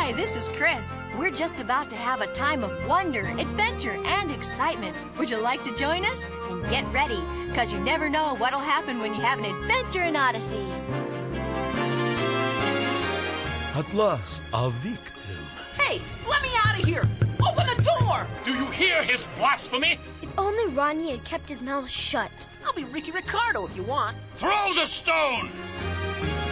Hi, this is Chris. We're just about to have a time of wonder, adventure, and excitement. Would you like to join us? Then get ready, because you never know what'll happen when you have an adventure in Odyssey. At last, a victim. Hey, let me out of here! Open the door! Do you hear his blasphemy? If only Ronnie had kept his mouth shut. I'll be Ricky Ricardo if you want. Throw the stone!